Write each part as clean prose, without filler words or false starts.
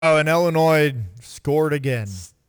Oh, and Illinois scored again.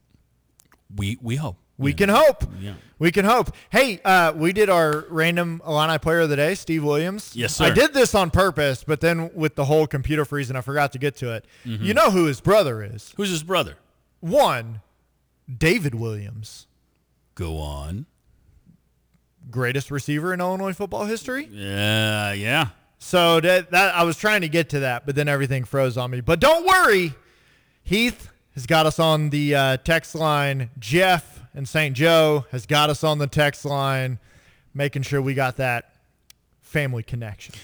We hope. We can hope. Yeah. We can hope. Hey, we did our random Illini player of the day, Steve Williams. Yes, sir. I did this on purpose, but then with the whole computer freezing, I forgot to get to it. Mm-hmm. You know who his brother is? Who's his brother? One, David Williams. Go on. Greatest receiver in Illinois football history? Yeah. So that I was trying to get to that, but then everything froze on me. But don't worry. Heath has got us on the text line. Jeff in St. Joe has got us on the text line, making sure we got that family connection.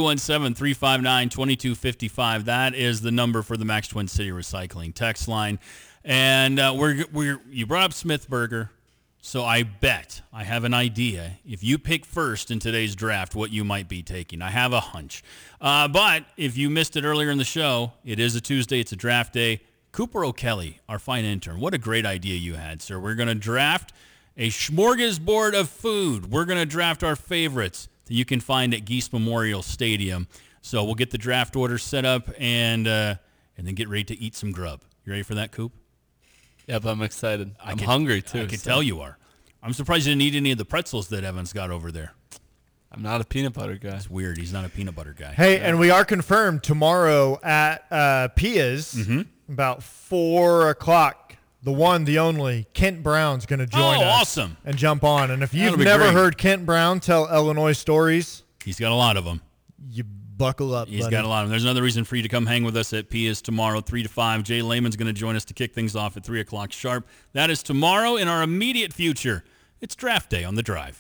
217-359-2255. That is the number for the Max Twin City Recycling text line. And you brought up Smithburger, so I bet I have an idea. If you pick first in today's draft, what you might be taking. I have a hunch. But if you missed it earlier in the show, it is a Tuesday. It's a draft day. Cooper O'Kelly, our fine intern, what a great idea you had, sir. We're going to draft a smorgasbord of food. We're going to draft our favorites that you can find at Geese Memorial Stadium. So we'll get the draft order set up and then get ready to eat some grub. You ready for that, Coop? Yep, I'm excited. I'm hungry, too. I can tell you are. I'm surprised you didn't eat any of the pretzels that Evan's got over there. I'm not a peanut butter guy. It's weird. He's not a peanut butter guy. Hey, and we are confirmed tomorrow at Pia's about 4 o'clock. The one, the only, Kent Brown's going to join us. Awesome. And jump on. And if you've That'll be never great. heard Kent Brown tell Illinois stories, He's got a lot of them. you buckle up, He's buddy. got a lot of them. There's another reason for you to come hang with us at Pia's tomorrow, 3 to 5. Jay Lehman's going to join us to kick things off at 3 o'clock sharp. That is tomorrow. In our immediate future, it's draft day on the drive.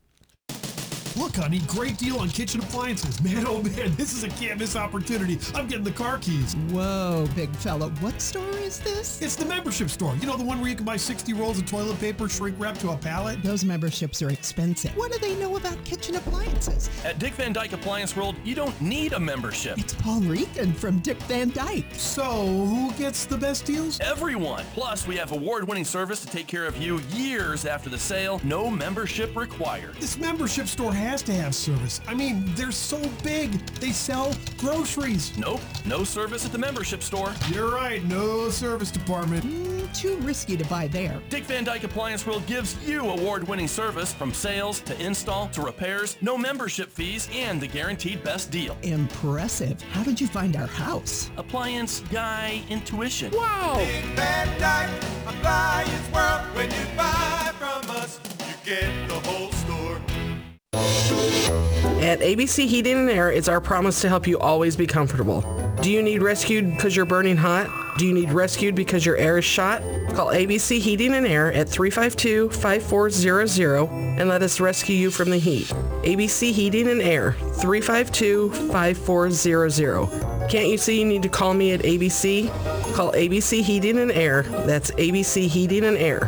Look, honey, great deal on kitchen appliances. Man, oh man, this is a can't miss opportunity. I'm getting the car keys. Whoa, big fella. What store is this? It's the membership store. You know, the one where you can buy 60 rolls of toilet paper shrink wrapped to a pallet? Those memberships are expensive. What do they know about kitchen appliances? At Dick Van Dyke Appliance World, you don't need a membership. It's Paul Regan from Dick Van Dyke. So, who gets the best deals? Everyone. Plus, we have award-winning service to take care of you years after the sale. No membership required. This membership store has to have service. I mean, they're so big. They sell groceries. Nope. No service at the membership store. You're right. No service department. Too risky to buy there. Dick Van Dyke Appliance World gives you award-winning service from sales to install to repairs, no membership fees, and the guaranteed best deal. Impressive. How did you find our house? Appliance Guy Intuition. Wow. Dick Van Dyke Appliance World. When you buy from us, you get the whole store. At ABC Heating and Air, it's our promise to help you always be comfortable. Do you need rescued because you're burning hot? Do you need rescued because your air is shot? Call ABC Heating and Air at 352-5400 and let us rescue you from the heat. ABC Heating and Air, 352-5400. Can't you see you need to call me at ABC? Call ABC Heating and Air. That's ABC Heating and Air,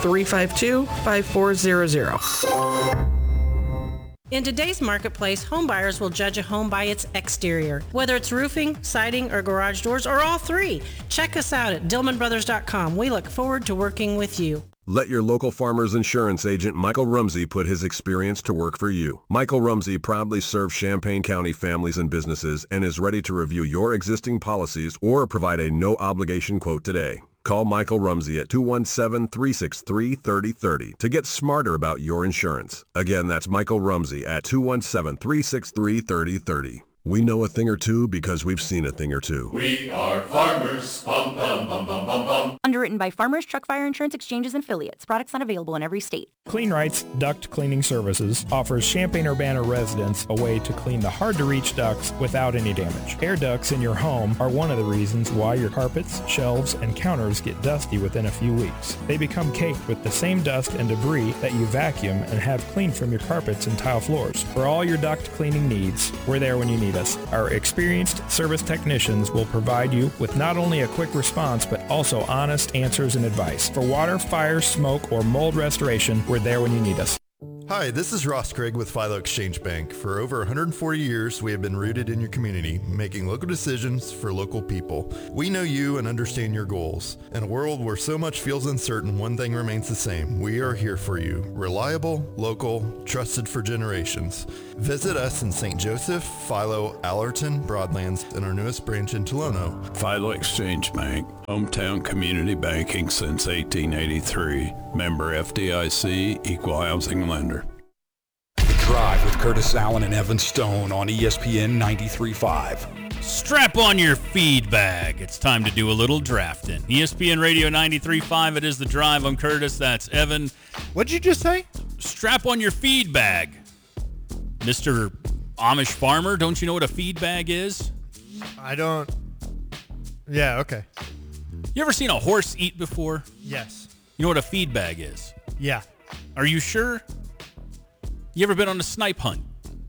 352-5400. In today's marketplace, home buyers will judge a home by its exterior, whether it's roofing, siding, or garage doors, or all three. Check us out at DillmanBrothers.com. We look forward to working with you. Let your local Farmers Insurance agent Michael Rumsey put his experience to work for you. Michael Rumsey proudly serves Champaign County families and businesses and is ready to review your existing policies or provide a no-obligation quote today. Call Michael Rumsey at 217-363-3030 to get smarter about your insurance. Again, that's Michael Rumsey at 217-363-3030. We know a thing or two because we've seen a thing or two. We are farmers. Bum, bum, bum, bum, bum, bum. Underwritten by Farmers Truck Fire Insurance Exchanges and Affiliates. Products not available in every state. Clean Rights Duct Cleaning Services offers Champaign-Urbana residents a way to clean the hard-to-reach ducts without any damage. Air ducts in your home are one of the reasons why your carpets, shelves, and counters get dusty within a few weeks. They become caked with the same dust and debris that you vacuum and have cleaned from your carpets and tile floors. For all your duct cleaning needs, we're there when you need us. Our experienced service technicians will provide you with not only a quick response, but also honest answers and advice. For water, fire, smoke, or mold restoration, we're there when you need us. Hi, this is Ross Craig with Philo Exchange Bank. For over 140 years, we have been rooted in your community, making local decisions for local people. We know you and understand your goals. In a world where so much feels uncertain, one thing remains the same. We are here for you. Reliable, local, trusted for generations. Visit us in St. Joseph, Philo, Allerton, Broadlands, and our newest branch in Tolono. Philo Exchange Bank, hometown community banking since 1883. Member FDIC, equal housing lender. Drive with Curtis Allen and Evan Stone on ESPN 93.5. Strap on your feed bag. It's time to do a little drafting. ESPN Radio 93.5. It is The Drive. I'm Curtis. That's Evan. What'd you just say? Strap on your feed bag. Mr. Amish farmer, don't you know what a feed bag is? I don't. Yeah, okay. You ever seen a horse eat before? Yes. You know what a feed bag is? Yeah. Are you sure? You ever been on a snipe hunt?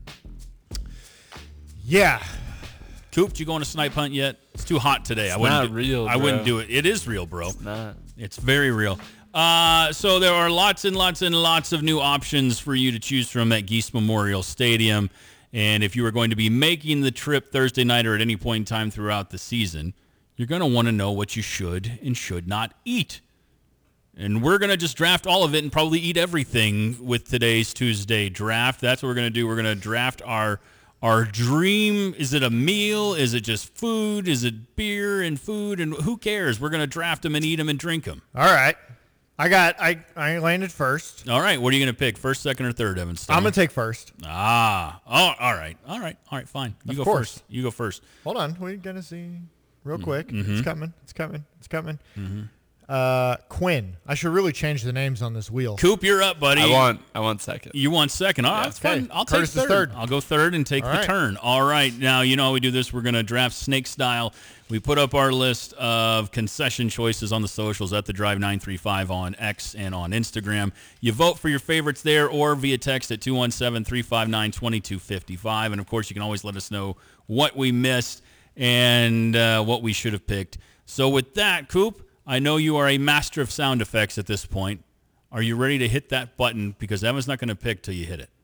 Yeah. Coop, did you go on a snipe hunt yet? It's too hot today. I wouldn't do it. It is real, bro. It's not. It's very real. So there are lots and lots and lots of new options for you to choose from at Geese Memorial Stadium. And if you are going to be making the trip Thursday night or at any point in time throughout the season, you're going to want to know what you should and should not eat. And we're going to just draft all of it and probably eat everything with today's Tuesday draft. That's what we're going to do. We're going to draft our dream. Is it a meal? Is it just food? Is it beer and food? And who cares? We're going to draft them and eat them and drink them. All right. I landed first. All right. What are you going to pick? First, second, or third, Evan Stone? I'm going to take first. Oh, all right. Fine. You go first. You go first. Hold on. We're going to see real quick. Mm-hmm. It's coming. Mm-hmm. Quinn. I should really change the names on this wheel. Coop, you're up, buddy. I want second. You want second. All right, that's fine. I'll take third. I'll go third and take the turn. All right. Now, you know how we do this. We're going to draft snake style. We put up our list of concession choices on the socials at The Drive 935 on X and on Instagram. You vote for your favorites there or via text at 217-359-2255. And, of course, you can always let us know what we missed and what we should have picked. So with that, Coop, I know you are a master of sound effects at this point. Are you ready to hit that button? Because Evan's not going to pick till you hit it.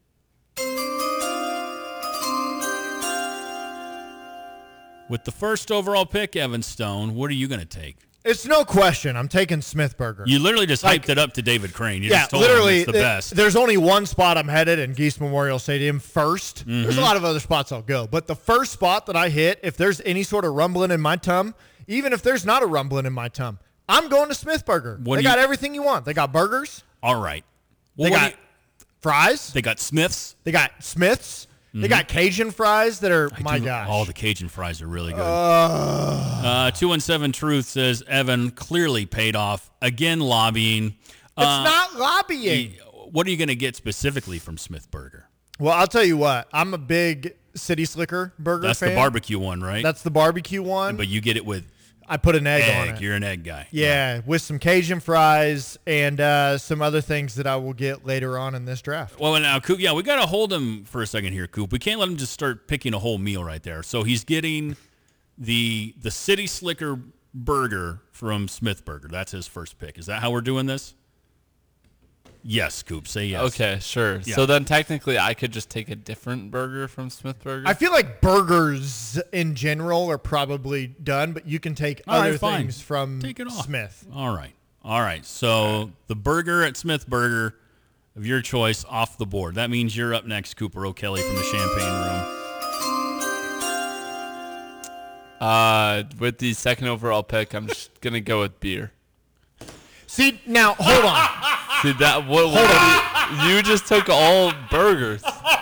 With the first overall pick, Evan Stone, what are you going to take? It's no question. I'm taking Smithburger. You literally just hyped it up to David Crane. You just told literally, him it's the best. There's only one spot I'm headed in Geese Memorial Stadium first. Mm-hmm. There's a lot of other spots I'll go. But the first spot that I hit, if there's any sort of rumbling in my tum, even if there's not a rumbling in my tum, I'm going to Smithburger. They got everything you want. They got burgers. All right. Well, they got fries. They got Smiths. They got Smiths. Mm-hmm. They got Cajun fries that are, gosh. All the Cajun fries are really good. 217 Truth says, Evan clearly paid off. Again, lobbying. It's not lobbying. What are you going to get specifically from Smithburger? Well, I'll tell you what. I'm a big City Slicker burger That's fan. the barbecue one, right? That's the barbecue one. But you get it with... I put an egg on it. You're an egg guy. Yeah, with some Cajun fries and some other things that I will get later on in this draft. Well, now, Coop, we got to hold him for a second here, Coop. We can't let him just start picking a whole meal right there. So he's getting the City Slicker burger from Smithburger. That's his first pick. Is that how we're doing this? Yes, Coop. Say yes. Okay, sure. Yeah. So then technically I could just take a different burger from Smithburger? I feel like burgers in general are probably done, but you can take other things from Smith. All right. So the burger at Smithburger of your choice off the board. That means you're up next, Cooper O'Kelly from the Champagne Room. With the second overall pick, I'm just going to go with beer. See, now, hold on. See, you just took all burgers.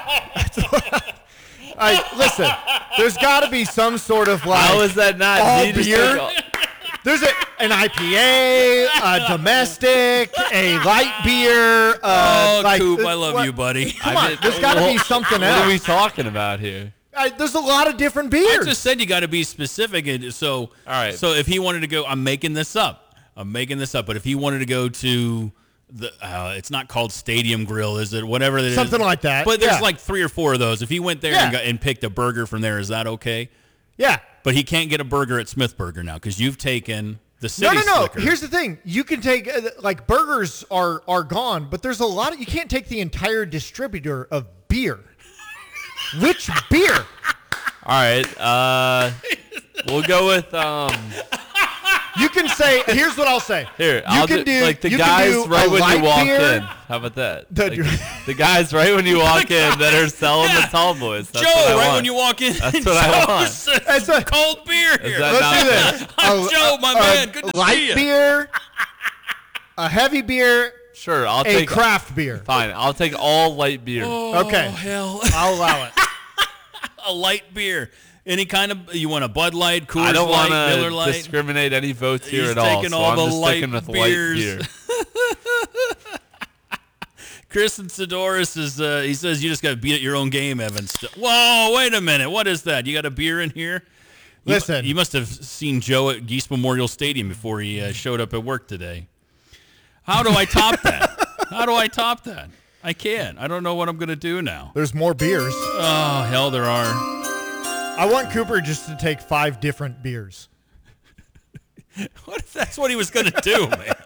Listen, there's got to be some sort of like... How is that not? All beer? There's an IPA, a domestic, a light beer. Coop, I love you, buddy. Come on, there's got to be something else. What are we talking about here? There's a lot of different beers. I just said you got to be specific. So, all right. So if he wanted to go, I'm making this up. But if he wanted to go to the, it's not called Stadium Grill, is it? Whatever it is. Something like that. But there's like 3 or 4 of those. If he went there and picked a burger from there, is that okay? Yeah. But he can't get a burger at Smithburger now because you've taken The city No. slicker. Here's the thing. You can take, like, burgers are gone, but there's a lot of, you can't take the entire distributor of beer. Which beer? All right. We'll go with You can say, here's what I'll say. Here, you can do like the you guys can do right a when light you walk beer. in. How about that? The guys right when you walk in that are selling the tall boys. That's Joe, what I right want. when you walk in. That's what I want. It's a cold beer here. Let's do this. I'm Joe, my man. Good to light see you. beer, a heavy beer, Sure, I'll a take craft beer. Fine, I'll take all light beer. Oh, Okay. hell. I'll allow it. A light beer. Any kind of, you want a Bud Light, Coors I don't Light, want Miller to Light? discriminate any votes here He's at all. taking So all I'm the just light sticking with beers. light beer. Kristen Sidoris is, he says you just got to beat at your own game, Evan. Whoa, wait a minute. What is that? You got a beer in here? Listen. You must have seen Joe at Geese Memorial Stadium before he showed up at work today. How do I top that? How do I top that? I can't. I don't know what I'm going to do now. There's more beers. Oh, hell, there are. I want Cooper just to take 5 different beers. What if that's what he was going to do,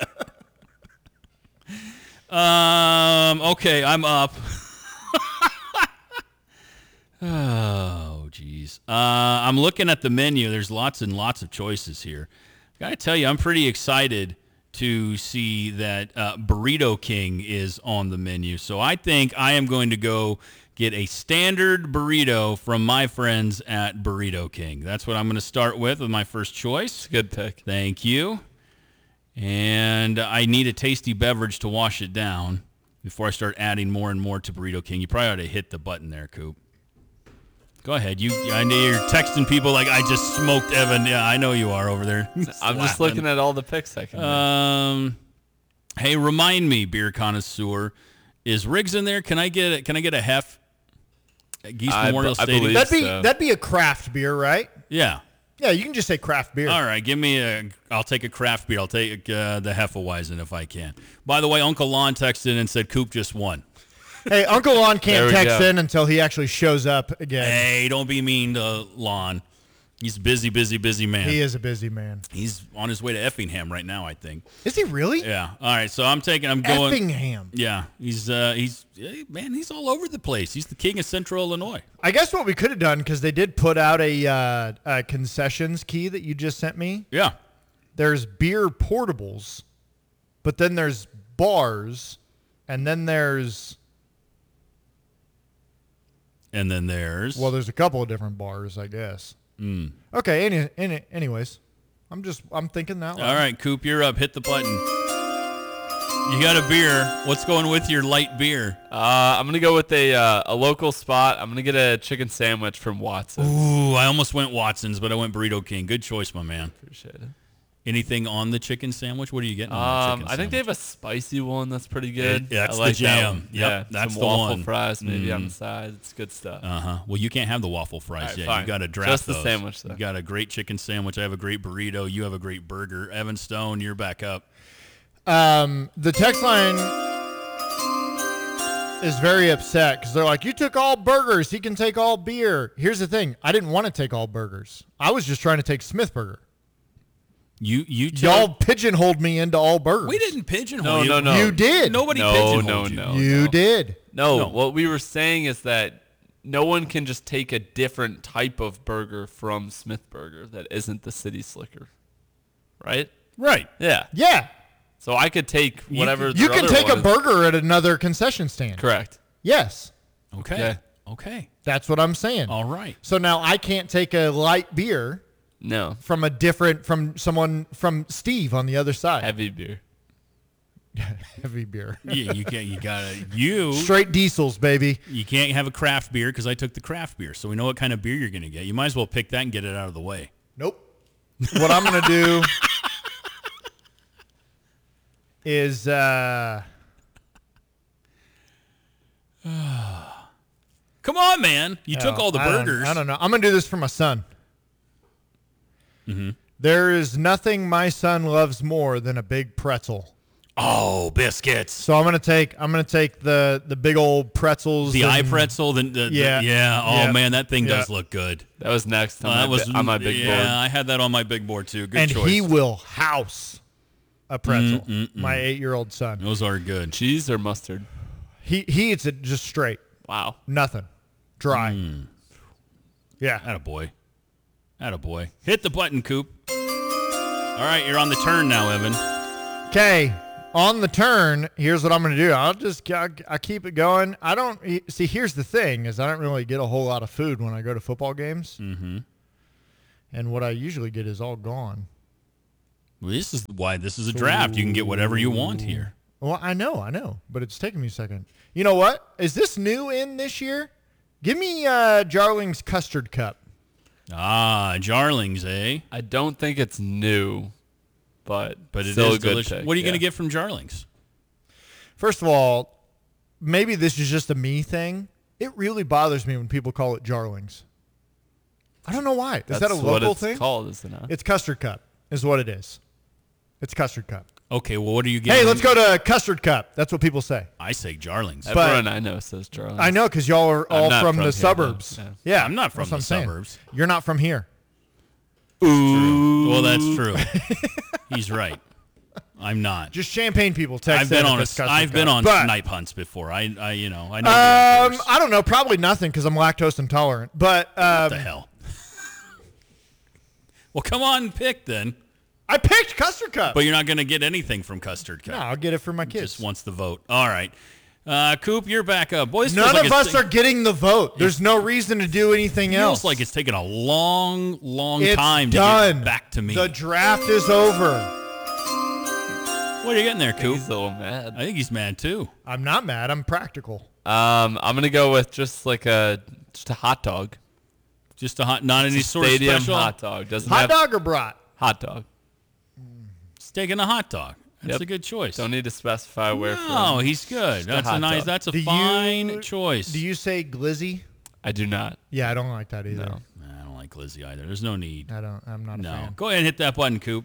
man? Okay, I'm up. Oh, geez. I'm looking at the menu. There's lots and lots of choices here. Got to tell you, I'm pretty excited to see that Burrito King is on the menu. So I think I am going to go get a standard burrito from my friends at Burrito King. That's what I'm going to start with my first choice. Good pick. Thank you. And I need a tasty beverage to wash it down before I start adding more and more to Burrito King. You probably ought to hit the button there, Coop. Go ahead. I know you're texting people like, I just smoked Evan. Yeah, I know you are over there. I'm just looking at all the picks I can make. Hey, remind me, beer connoisseur, is Riggs in there? Can I get a hef at Geese Memorial Stadium? That'd be a craft beer, right? Yeah. Yeah, you can just say craft beer. All right, I'll take a craft beer. I'll take the Hefeweizen if I can. By the way, Uncle Lon texted in and said Coop just won. Hey, Uncle Lon can't There we text go. in until he actually shows up again. Hey, don't be mean to Lon. He's a busy man. He is a busy man. He's on his way to Effingham right now, I think. Is he really? Yeah. All right, so I'm going. Effingham. Yeah, he's all over the place. He's the king of Central Illinois. I guess what we could have done, because they did put out a concessions key that you just sent me. Yeah. There's beer portables, but then there's bars, and then there's... And then there's... Well, there's a couple of different bars, I guess. Mm. Okay, anyways. I'm thinking that. All right, Coop, you're up. Hit the button. You got a beer. What's going with your light beer? I'm going to go with a local spot. I'm going to get a chicken sandwich from Watson's. Ooh, I almost went Watson's, but I went Burrito King. Good choice, my man. Appreciate it. Anything on the chicken sandwich? What are you getting on the chicken sandwich? I think they have a spicy one that's pretty good. That's I like the jam. that one. Yep, Yeah, that's some the waffle one. fries maybe on the side. It's good stuff. Uh-huh. Well, you can't have the waffle fries All right, yet. fine. You got to draft Just the those. sandwich, though. You got a great chicken sandwich. I have a great burrito. You have a great burger. Evan Stone, you're back up. The text line is very upset because they're like, you took all burgers. He can take all beer. Here's the thing. I didn't want to take all burgers. I was just trying to take Smith Burger. Y'all pigeonholed me into all burgers. We didn't pigeonhole you. No. You did. Nobody pigeonholed you. You did. No, what we were saying is that no one can just take a different type of burger from Smith Burger that isn't the City Slicker. Right? Right. Yeah. Yeah. So I could take whatever You their can other take a one is. burger at another concession stand. Correct. Yes. Okay. That's what I'm saying. All right. So now I can't take a light beer. No. From Steve on the other side. Heavy beer. Heavy beer. Yeah, you gotta straight diesels, baby. You can't have a craft beer because I took the craft beer, so we know what kind of beer you're gonna get. You might as well pick that and get it out of the way. Nope. What I'm gonna do is come on, man. You took all the burgers. I don't know. I'm gonna do this for my son. Mm-hmm. There is nothing my son loves more than a big pretzel. Oh, biscuits. So I'm gonna take the big old pretzels. The and- eye pretzel. Yeah. Oh, Yeah. man, that thing Yeah. does look good. That was next on my big board. Yeah, I had that on my big board, too. Good and choice. he will house a pretzel. My 8-year-old son. Those are good. Cheese or mustard? He eats it just straight. Wow. Nothing. Dry. Yeah. Attaboy. Hit the button, Coop. All right, you're on the turn now, Evan. Okay. On the turn, here's what I'm going to do. I keep it going. I don't see. Here's the thing: is I don't really get a whole lot of food when I go to football games, and what I usually get is all gone. Well, this is why this is a draft. You can get whatever you want here. Well, I know, but it's taking me a second. You know what? Is this new in this year? Give me Jarling's Custard Cup. Ah, Jarling's, eh? I don't think it's new, but it still is a good delicious. pick. What are you Yeah. going to get from Jarling's? First of all, maybe this is just a me thing. It really bothers me when people call it Jarling's. I don't know why. Is that a local what it's thing? called, isn't it? It's Custard Cup is what it is. It's Custard Cup. Okay, well, what are you getting? Hey, let's go to Custard Cup. That's what people say. I say Jarling's. Everyone I know says Jarling's. I know because y'all are I'm all not from the here, suburbs. though. Yeah, I'm not from that's what the I'm saying. suburbs. You're not from here. Ooh. Well, that's true. He's right. I'm not. Just Champagne people text. I've been in on if it's Custard I've been Cup. on But, snipe hunts before. I know. I don't know. Probably nothing because I'm lactose intolerant. But What the hell? Well, come on, pick then. I picked Custard Cup. But you're not going to get anything from Custard Cup. No, I'll get it for my kids. Just wants the vote. All right. Coop, you're back up. Boys, None of us are getting the vote. There's no reason to do anything else. Feels like it's taken a long It's time done. to get back to me. The draft is over. What are you getting there, Coop? He's a little mad. I think he's mad too. I'm not mad. I'm practical. I'm gonna go with just a hot dog. Just not any sort of stadium special hot dog. Doesn't Hot have dog or brat? hot dog. Steak and a hot dog. That's Yep. a good choice. Don't need to specify where. No, he's good. Just a That's a hot nice. dog. That's a Do you- fine choice. Do you say glizzy? I do not. Yeah, I don't like that either. No. I don't like Glizzy either. There's no need. I'm not a No. fan. Go ahead and hit that button, Coop.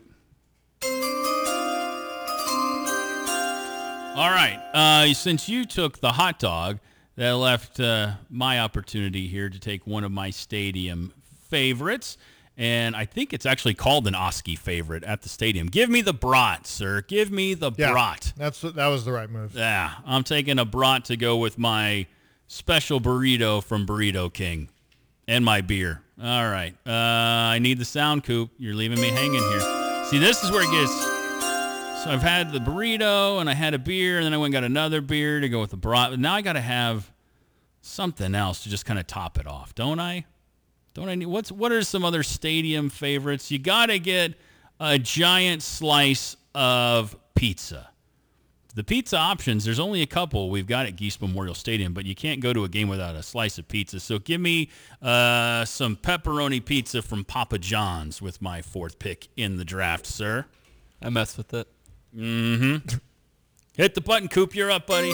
All right. Since you took the hot dog, that left my opportunity here to take one of my stadium favorites. And I think it's actually called an Oski favorite at the stadium. Give me the brat, sir. Give me the brat. That was the right move. Yeah, I'm taking a brat to go with my special burrito from Burrito King and my beer. All right. I need the sound, Coop. You're leaving me hanging here. See, this is where it gets... So I've had the burrito, and I had a beer, and then I went and got another beer to go with the brat. But now I got to have something else to just kind of top it off, don't I? Don't I need... What are some other stadium favorites? You got to get a giant slice of pizza. The pizza options, there's only a couple we've got at Geese Memorial Stadium, but you can't go to a game without a slice of pizza. So give me some pepperoni pizza from Papa John's with my fourth pick in the draft, sir. I mess with it. Mm-hmm. Hit the button, Coop. You're up, buddy.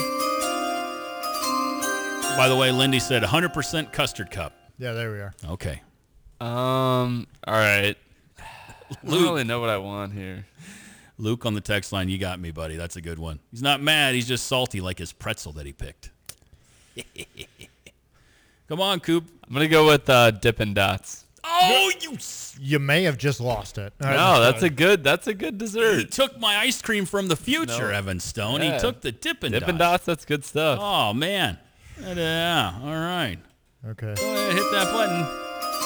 By the way, Lindy said 100% custard cup. Yeah, there we are. Okay. All right. I don't really know what I want here. Luke on the text line, you got me, buddy. That's a good one. He's not mad. He's just salty like his pretzel that he picked. Come on, Coop. I'm going to go with Dippin' Dots. Oh, you may have just lost it. No, that's a good dessert. He took my ice cream from the future, Evan Stone. Yeah. He took the Dippin' Dots. Dippin' Dots, that's good stuff. Oh, man. Yeah, all right. Okay. Go ahead, hit that button.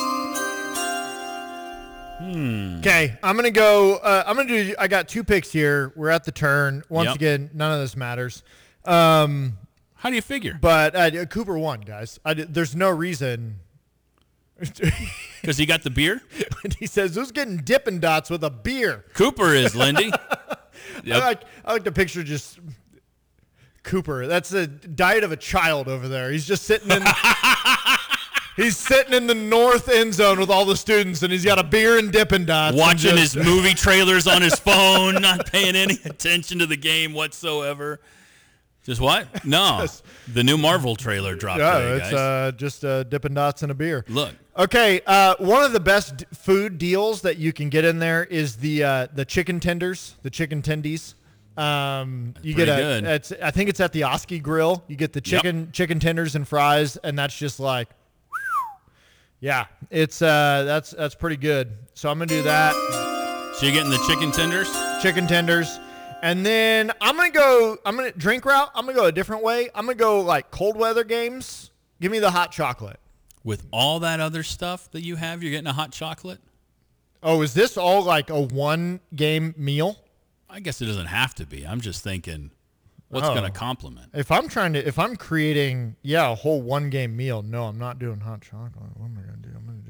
Okay, I'm gonna go. I got two picks here. We're at the turn. Once again, none of this matters. How do you figure? But Cooper won, guys. There's no reason. Because he got the beer? He says, who's getting Dippin' Dots with a beer? Cooper is, Lindy. I like the picture just Cooper. That's the diet of a child over there. He's just sitting in he's sitting in the north end zone with all the students, and he's got a beer and Dippin' Dots. Watching his movie trailers on his phone, not paying any attention to the game whatsoever. Just what? No. The new Marvel trailer dropped today, guys. It's just Dippin' Dots and a beer. Look. Okay, one of the best food deals that you can get in there is the chicken tenders, the chicken tendies. You pretty get good. I think it's at the Oski Grill. You get the chicken tenders and fries, and that's just like, yeah, it's that's pretty good. So I'm gonna do that. So you're getting the chicken tenders, and then I'm gonna drink route. I'm gonna go a different way. I'm gonna go like cold weather games. Give me the hot chocolate. With all that other stuff that you have, you're getting a hot chocolate? Oh, is this all like a one game meal? I guess it doesn't have to be. I'm just thinking, what's going to complement? If I'm creating, a whole one game meal, no, I'm not doing hot chocolate. What am I going to do? I'm going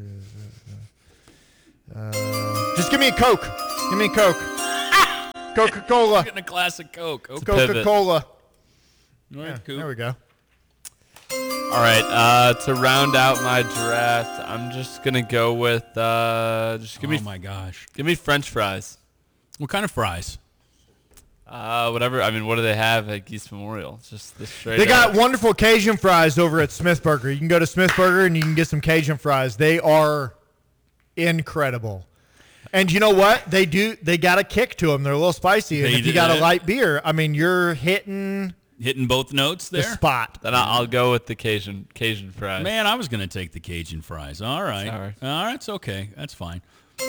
to do just give me a Coke. Give me a Coke. Coca-Cola. Getting a classic Coke. Okay. Coca-Cola. Right, there we go. All right, to round out my draft, I'm just going to go with, give me French fries. What kind of fries? Whatever. I mean, what do they have at Geese Memorial? It's just the straight. They got wonderful Cajun fries over at Smith Burger. You can go to Smith Burger and you can get some Cajun fries. They are incredible. And you know what? They got a kick to them. They're a little spicy. And if you got a light beer, I mean, you're hitting both notes there. The spot. Then I'll go with the Cajun fries. Man, I was going to take the Cajun fries. All right. Sorry. All right, it's okay. That's fine.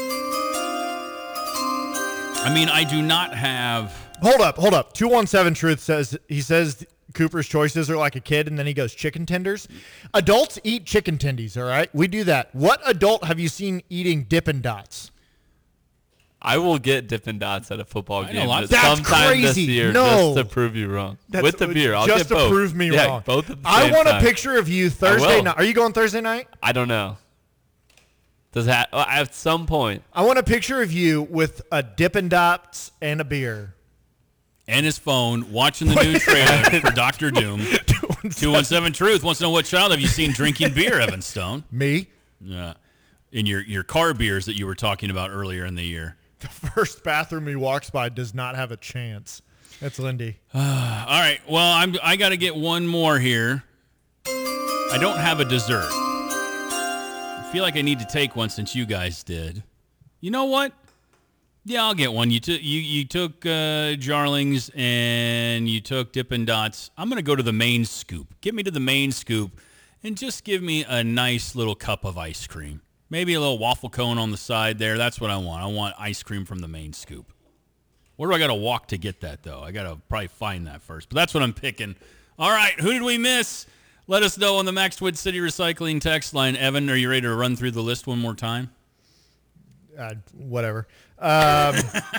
I mean, I do not have... Hold up. 217 Truth says Cooper's choices are like a kid, and then he goes chicken tenders. Adults eat chicken tendies, all right? We do that. What adult have you seen eating Dippin' Dots? I will get Dippin' Dots at a football game sometime crazy. This year just to prove you wrong. With the beer, I'll just get both. to prove me wrong. Both at the I same want time. a picture of you Thursday night. Are you going Thursday night? I don't know. Does that at some point? I want a picture of you with a Dippin' Dots and a beer. And his phone, watching the new trailer for Dr. Doom. 217 Truth wants to know, what child have you seen drinking beer, Evan Stone? Me. Yeah. In your car beers that you were talking about earlier in the year. The first bathroom he walks by does not have a chance. That's Lindy. All right. Well, I got to get one more here. I don't have a dessert. I feel like I need to take one since you guys did. You know what? Yeah, I'll get one. You took Jarlings and you took Dippin' Dots. I'm going to go to the main scoop. Get me to the main scoop and just give me a nice little cup of ice cream. Maybe a little waffle cone on the side there. That's what I want. I want ice cream from the main scoop. Where do I got to walk to get that, though? I got to probably find that first. But that's what I'm picking. All right, who did we miss? Let us know on the Max Twin City Recycling text line. Evan, are you ready to run through the list one more time? Whatever. Come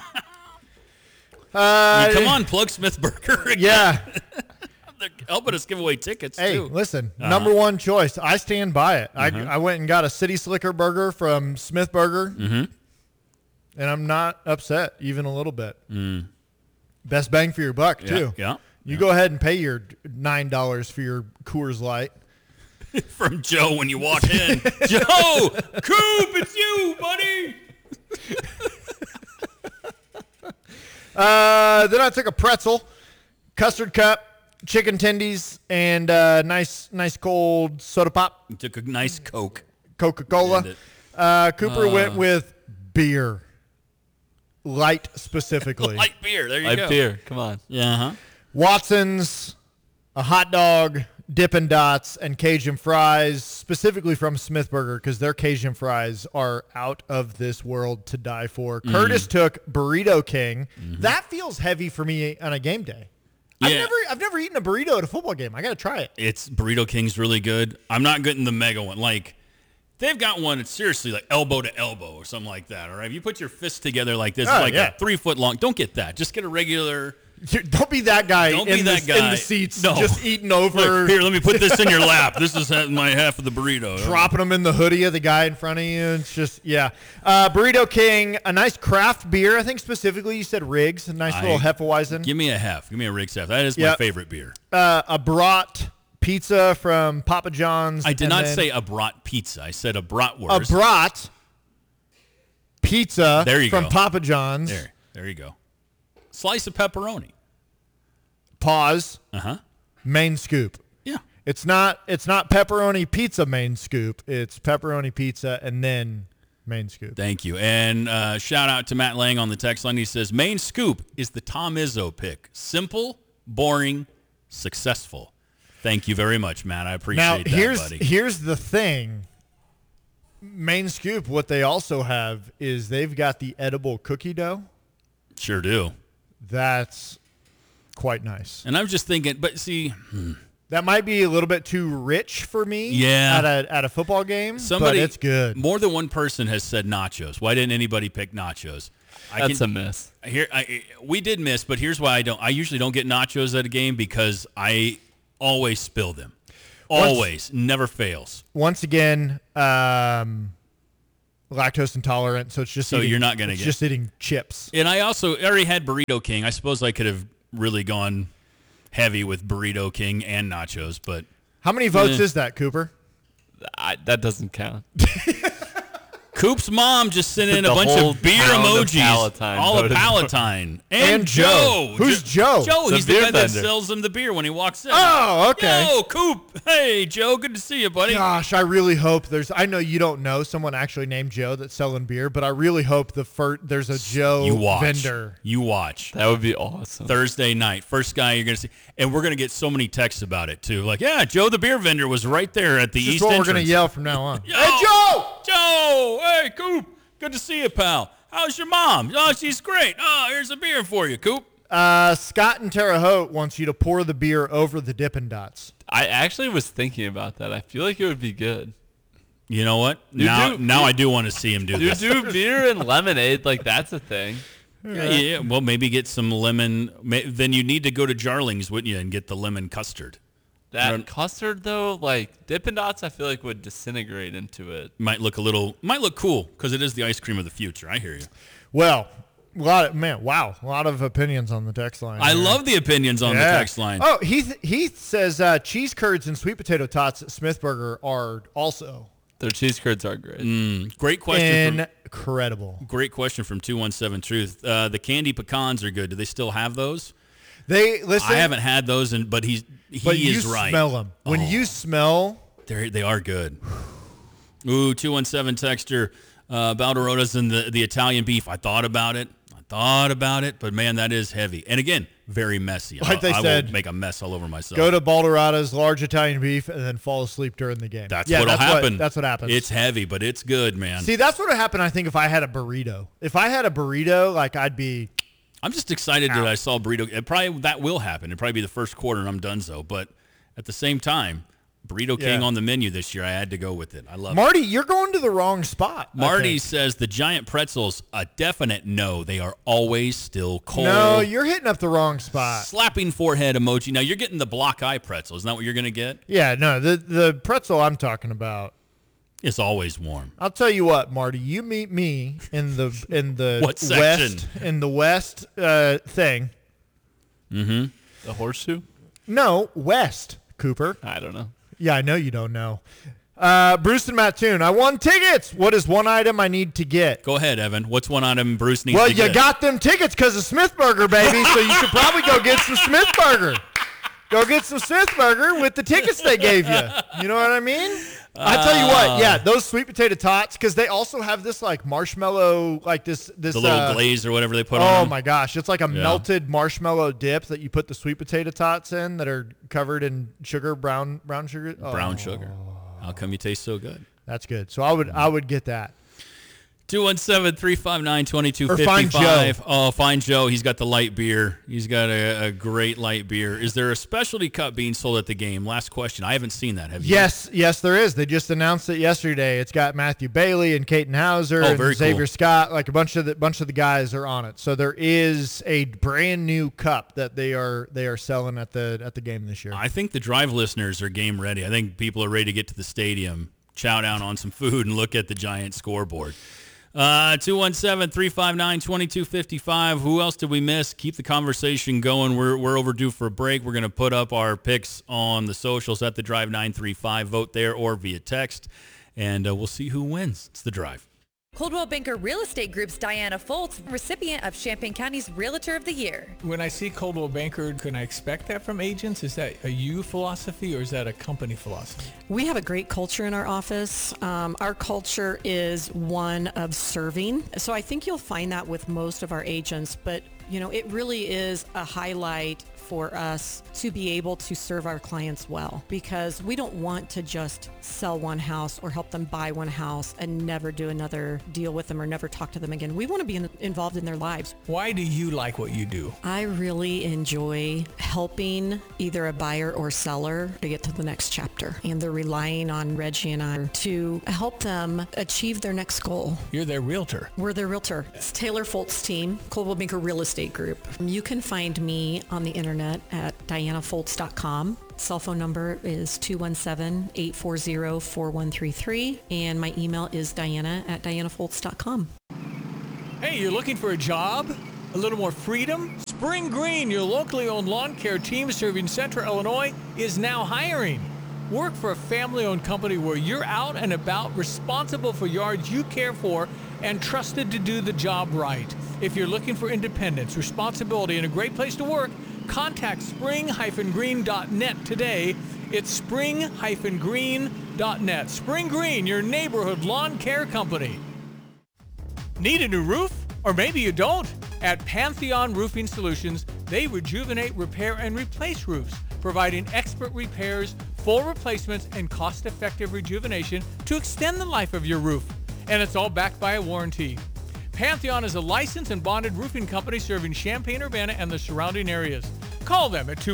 on, plug Smith Burger. Yeah. They're helping us give away tickets, hey, too. Listen, number one choice. I stand by it. I went and got a City Slicker burger from Smith Burger, and I'm not upset even a little bit. Best bang for your buck, too. Yeah. You go ahead and pay your $9 for your Coors Light. From Joe when you walk in. Joe! Coop, it's you, buddy! Then I took a pretzel, custard cup, chicken tendies, and nice cold soda pop. You took a nice Coke. Coca-Cola. Cooper went with beer. Light specifically. Light beer. There you go. Light beer. Come on. Yeah. Watson's, a hot dog, Dippin' Dots, and Cajun fries, specifically from Smith Burger, because their Cajun fries are out of this world to die for. Curtis took Burrito King. That feels heavy for me on a game day. Yeah. I've never eaten a burrito at a football game. I got to try it. It's Burrito King's really good. I'm not getting the mega one. Like, they've got one that's seriously like elbow to elbow or something like that. All right, if you put your fists together like this, it's a 3 foot long. Don't get that. Just get a regular. Don't be that guy. In the seats, just eating over. Look, here, let me put this in your lap. This is my half of the burrito. Dropping them in the hoodie of the guy in front of you. It's just, Burrito King, a nice craft beer. I think specifically you said Riggs, a nice little Hefeweizen. Give me a Hef. Give me a Riggs Hef. That is my favorite beer. A brat pizza from Papa John's. I did not say a brat pizza. I said a bratwurst. A brat pizza from go. Papa John's. There you go. Slice of pepperoni. Pause. Main scoop. Yeah. It's not pepperoni pizza main scoop. It's pepperoni pizza and then Main Scoop. Thank you. And shout out to Matt Lang on the text line. He says, Main Scoop is the Tom Izzo pick. Simple, boring, successful. Thank you very much, Matt. I appreciate that, buddy. Here's the thing. Main Scoop, what they also have is they've got the edible cookie dough. Sure do. That's quite nice. And I'm just thinking, but see... That might be a little bit too rich for me at a football game, but it's good. More than one person has said nachos. Why didn't anybody pick nachos? That's a miss. We did miss, but here's why I don't. I usually don't get nachos at a game because I always spill them. Always. Never fails. Once again, lactose intolerant, so it's just you're not going to get just eating chips. And I already had Burrito King. I suppose I could have really gone heavy with Burrito King and nachos, but how many votes is that, Cooper? That doesn't count. Coop's mom just sent in a bunch of beer emojis. All of Palatine. And Joe. Who's Joe? Joe, he's the guy that sells him the beer when he walks in. Oh, okay. Yo, Coop. Hey, Joe, good to see you, buddy. Gosh, I really hope I know you don't know someone actually named Joe that's selling beer, but I really hope there's a Joe vendor. You watch. That would be awesome. Thursday night. First guy you're going to see. And we're going to get so many texts about it, too. Like, yeah, Joe the beer vendor was right there at the east entrance. That's what we're going to yell from now on. Yo, hey, Joe! Joe! Hey, Coop! Good to see you, pal. How's your mom? Oh, she's great. Oh, here's a beer for you, Coop. Scott in Terre Haute wants you to pour the beer over the Dippin' Dots. I actually was thinking about that. I feel like it would be good. You know what? Now I do want to see him do this. You do beer and lemonade, like that's a thing. Yeah, well, maybe get some lemon. Then you need to go to Jarling's, wouldn't you, and get the lemon custard. That custard, though, like Dippin' Dots, I feel like would disintegrate into it. Might look cool because it is the ice cream of the future. I hear you. Well, a lot of opinions on the text line. I love the opinions on the text line. Oh, Heath says cheese curds and sweet potato tots at Smithburger are also. Their cheese curds are great. Great question. Incredible. Great question from 217 Truth. The candy pecans are good. Do they still have those? Listen. I haven't had those, but he is right. Smell them. When you smell, they are good. Ooh, 217 texter. Balderotas and the Italian beef. I thought about it, but man, that is heavy. And again, very messy. Like they said, will make a mess all over myself. Go to Balderota's, large Italian beef, and then fall asleep during the game. That's what'll happen. That's what happens. It's heavy, but it's good, man. See, that's what would happen, I think, if I had a burrito. If I had a burrito, like I'd be... I'm just excited that I saw burrito. That will happen. It'll probably be the first quarter and I'm done so. But at the same time, Burrito King on the menu this year. I had to go with it. I love it. Marty, you're going to the wrong spot. Marty says the giant pretzels, a definite no. They are always still cold. No, you're hitting up the wrong spot. Slapping forehead emoji. Now, you're getting the block eye pretzel. Isn't that what you're going to get? Yeah, no. The pretzel I'm talking about. It's always warm. I'll tell you what, Marty. You meet me in the what section? West thing. Mm-hmm. The horseshoe? No, West, Cooper. I don't know. Yeah, I know you don't know. Bruce and Mattoon, I won tickets. What is one item I need to get? Go ahead, Evan. What's one item Bruce needs to get? Well, you got them tickets because of Smithburger, baby, so you should probably go get some Smithburger. Go get some Smithburger with the tickets they gave you. You know what I mean? I tell you what, yeah, those sweet potato tots, because they also have this like marshmallow, like this the little glaze or whatever they put on. Oh my gosh, it's like a melted marshmallow dip that you put the sweet potato tots in that are covered in sugar, brown sugar. Brown sugar. How come you taste so good? That's good. So I would get that. 217-359-2255. Or find Joe. Oh, find Joe. He's got the light beer. He's got a great light beer. Is there a specialty cup being sold at the game? Last question. I haven't seen that. Have you? Yes, there is. They just announced it yesterday. It's got Matthew Bailey and Caton Hauser and Xavier Scott. Like a bunch of the guys are on it. So there is a brand new cup that they are selling at the game this year. I think the drive listeners are game ready. I think people are ready to get to the stadium, chow down on some food, and look at the giant scoreboard. 217-359-2255. Who else did we miss? Keep the conversation going. We're overdue for a break. We're going to put up our picks on the socials at the Drive 935. Vote there or via text, and we'll see who wins. It's the Drive. Coldwell Banker Real Estate Group's Diana Foltz, recipient of Champaign County's Realtor of the Year. When I see Coldwell Banker, can I expect that from agents? Is that a you philosophy or is that a company philosophy? We have a great culture in our office. Our culture is one of serving. So I think you'll find that with most of our agents, but it really is a highlight for us to be able to serve our clients well, because we don't want to just sell one house or help them buy one house and never do another deal with them or never talk to them again. We want to be involved in their lives. Why do you like what you do? I really enjoy helping either a buyer or seller to get to the next chapter, and they're relying on Reggie and I to help them achieve their next goal. You're their realtor. We're their realtor. It's Taylor Foltz team, Coldwell Banker Real Estate Group. You can find me on the internet at dianafoltz.com. Cell phone number is 217-840-4133, and my email is diana@dianafoltz.com. Hey, you're looking for a job? A little more freedom? Spring Green, your locally owned lawn care team serving Central Illinois, is now hiring. Work for a family-owned company where you're out and about, responsible for yards you care for, and trusted to do the job right. If you're looking for independence, responsibility, and a great place to work, contact spring-green.net today. It's spring-green.net. Spring Green, your neighborhood lawn care company. Need a new roof? Or maybe you don't. At Pantheon Roofing Solutions, they rejuvenate, repair, and replace roofs, providing expert repairs, full replacements, and cost-effective rejuvenation to extend the life of your roof. And it's all backed by a warranty. Pantheon is a licensed and bonded roofing company serving Champaign-Urbana and the surrounding areas. Call them at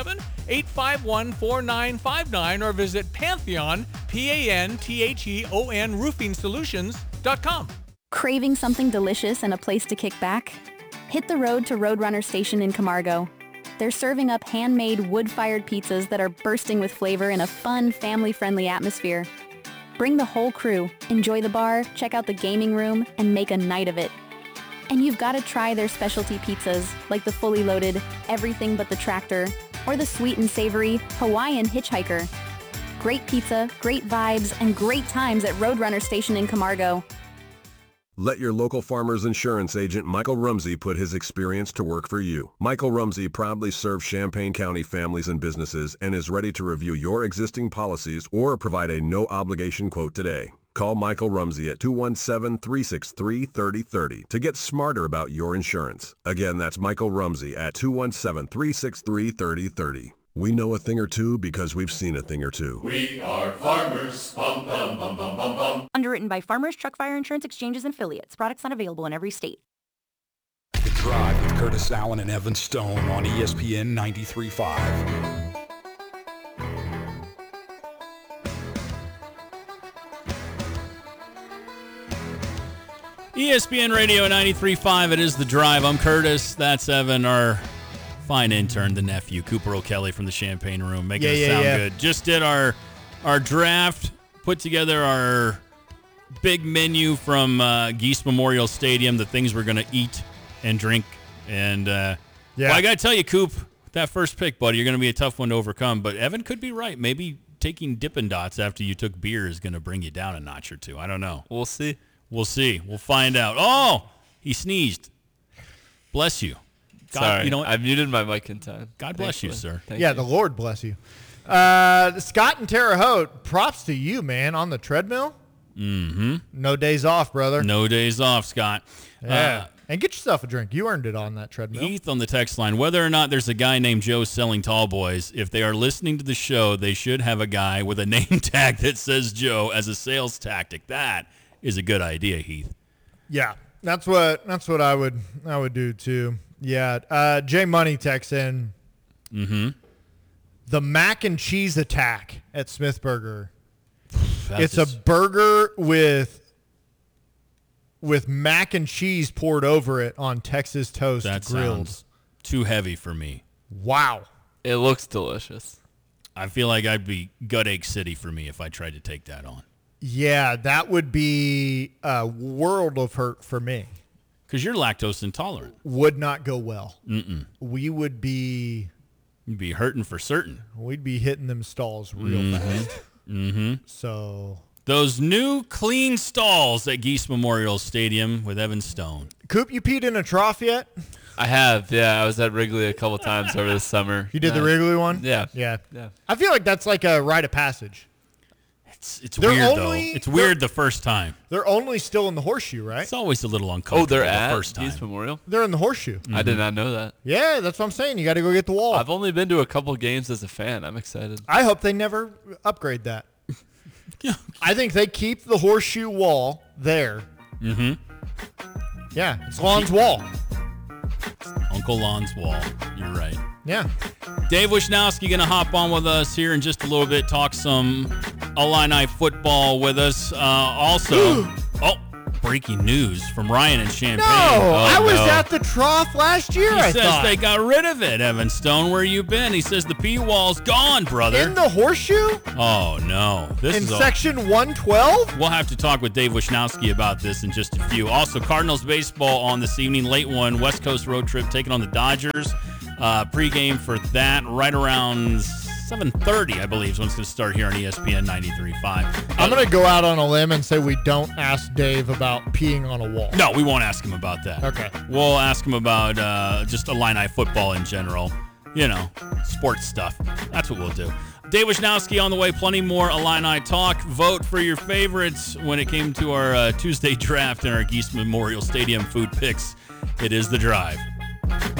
217-851-4959 or visit Pantheon, Pantheon roofing-solutions.com. Craving something delicious and a place to kick back? Hit the road to Roadrunner Station in Camargo. They're serving up handmade wood-fired pizzas that are bursting with flavor in a fun, family-friendly atmosphere. Bring the whole crew, enjoy the bar, check out the gaming room, and make a night of it. And you've got to try their specialty pizzas, like the fully loaded Everything But the Tractor, or the sweet and savory Hawaiian Hitchhiker. Great pizza, great vibes, and great times at Roadrunner Station in Camargo. Let your local Farmers Insurance agent Michael Rumsey put his experience to work for you. Michael Rumsey proudly serves Champaign County families and businesses and is ready to review your existing policies or provide a no-obligation quote today. Call Michael Rumsey at 217-363-3030 to get smarter about your insurance. Again, that's Michael Rumsey at 217-363-3030. We know a thing or two because we've seen a thing or two. We are farmers. Bum, bum, bum, bum, bum, bum. Underwritten by Farmers Truck Fire Insurance Exchanges and Affiliates. Products not available in every state. The Drive with Curtis Allen and Evan Stone on ESPN 93.5. ESPN Radio 93.5. It is The Drive. I'm Curtis. That's Evan, our fine intern, the nephew, Cooper O'Kelly from the Champagne Room, making us sound good. Just did our draft, put together our big menu from Geese Memorial Stadium, the things we're going to eat and drink. And well, I got to tell you, Coop, that first pick, buddy, you're going to be a tough one to overcome. But Evan could be right. Maybe taking Dippin' Dots after you took beer is going to bring you down a notch or two. I don't know. We'll see. We'll see. We'll find out. Oh, he sneezed. Bless you. God, Sorry, you know what? I muted my mic in time. God bless you, sir. Thank you. The Lord bless you. Scott and Terre Haute, props to you, man, on the treadmill. Mm-hmm. No days off, brother. No days off, Scott. Yeah. And get yourself a drink. You earned it on that treadmill. Heath on the text line, whether or not there's a guy named Joe selling tall boys, if they are listening to the show, they should have a guy with a name tag that says Joe as a sales tactic. That is a good idea, Heath. Yeah, that's what I would do too. Yeah, Jay Money texts in. Mm-hmm. The mac and cheese attack at Smith Burger. It's a burger with mac and cheese poured over it on Texas toast that grilled. Sounds too heavy for me. Wow. It looks delicious. I feel like I'd be gut ache city for me if I tried to take that on. Yeah, that would be a world of hurt for me. Because you're lactose intolerant. Would not go well. Mm-mm. We would be... You'd be hurting for certain. We'd be hitting them stalls real fast. Mm-hmm. So, Those new clean stalls at Geese Memorial Stadium with Evan Stone. Coop, you peed in a trough yet? I have, yeah. I was at Wrigley a couple times over the summer. You did the Wrigley one? Yeah. Yeah. Yeah. I feel like that's like a rite of passage. It's weird, though. It's weird the first time. They're only still in the horseshoe, right? It's always a little uncomfortable they're the at first time. Geese Memorial? They're in the horseshoe. I did not know that. Yeah, that's what I'm saying. You got to go get the wall. I've only been to a couple games as a fan. I'm excited. I hope they never upgrade that. I think they keep the horseshoe wall there. Mm-hmm. Yeah, it's Lon's wall. Uncle Lon's wall. You're right. Yeah. Dave Wisnowski going to hop on with us here in just a little bit, talk some Illini football with us. Also, breaking news from Ryan in Champaign. No, I was at the trough last year, He I says thought. they got rid of it, Evan Stone. Where you been? He says the P-wall's gone, brother. In the horseshoe? Oh, no. This In is section 112? We'll have to talk with Dave Wisnowski about this in just a few. Also, Cardinals baseball on this evening, late one, West Coast road trip, taking on the Dodgers. Pre-game for that right around 7:30, I believe, is when it's going to start here on ESPN 93.5. I'm going to go out on a limb and say we don't ask Dave about peeing on a wall. No, we won't ask him about that. Okay. We'll ask him about just Illini football in general. You know, sports stuff. That's what we'll do. Dave Wisnowski on the way. Plenty more Illini talk. Vote for your favorites when it came to our Tuesday draft and our Geese Memorial Stadium food picks. It is The Drive.